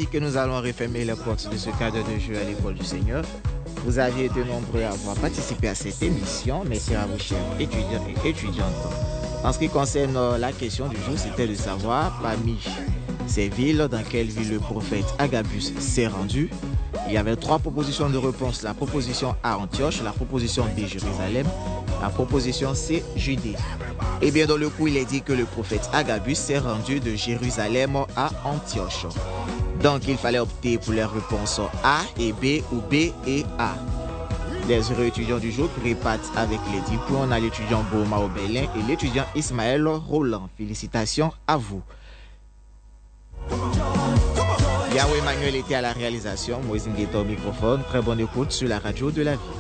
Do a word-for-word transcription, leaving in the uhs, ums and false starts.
ainsi que nous allons refermer les portes de ce cadre de jeu à l'école du Seigneur. Vous aviez été nombreux à avoir participé à cette émission. Merci à vous, chers étudiants et étudiantes. En ce qui concerne la question du jour, c'était de savoir parmi ces villes dans quelle ville le prophète Agabus s'est rendu. Il y avait trois propositions de réponse. La proposition A, Antioche, la proposition B, Jérusalem, la proposition C, Judée. Et bien dans le coup, il est dit que le prophète Agabus s'est rendu de Jérusalem à Antioche. Donc il fallait opter pour les réponses A et B ou B et A. Les heureux étudiants du jour qui repartent avec les dix points. On a l'étudiant Bouma Obélin et l'étudiant Ismaël Roland. Félicitations à vous. Yahweh Emmanuel était à la réalisation, Moïse Ngueto au microphone. Très bonne écoute sur la radio de la vie.